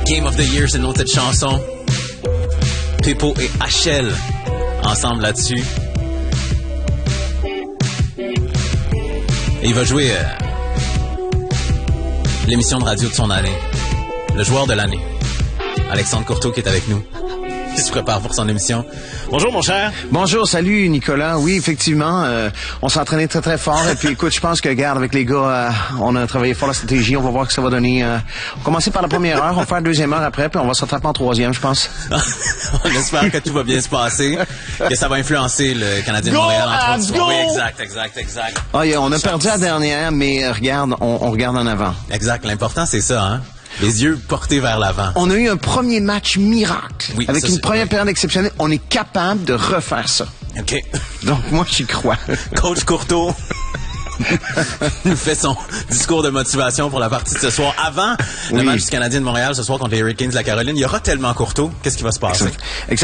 Game of the Year, c'est le nom de cette chanson. Pippo et HL ensemble là-dessus. Et il va jouer l'émission de radio de son année. Le joueur de l'année. Alexandre Courteau qui est avec nous. Qui se prépare pour son émission. Bonjour, mon cher. Bonjour, salut, Nicolas. Oui, effectivement, on s'est entraîné très, très fort. Et puis, écoute, je pense que, regarde, avec les gars, on a travaillé fort la stratégie. On va voir ce que ça va donner. On va commencer par la première heure, on va faire la deuxième heure après, puis on va se rattraper en troisième, je pense. On espère que tout va bien se passer, que ça va influencer le Canadien de Montréal. Oui, exact. Ah, yeah, on a perdu la dernière, mais regarde, on regarde en avant. Exact. L'important, c'est ça, hein? Les yeux portés vers l'avant. On a eu un premier match miracle. Oui, avec une première période exceptionnelle. On est capable de refaire ça. OK. Donc, moi, j'y crois. Coach Courteau nous fait son discours de motivation pour la partie de ce soir. Avant le match du Canadien de Montréal, ce soir contre les Hurricanes de la Caroline, il y aura tellement Courteau. Qu'est-ce qui va se passer? Exact.